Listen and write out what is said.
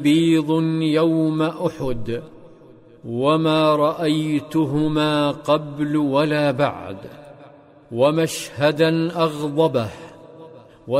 بيض يوم أحد، وما رأيتهما قبل ولا بعد، ومشهدا أغضبه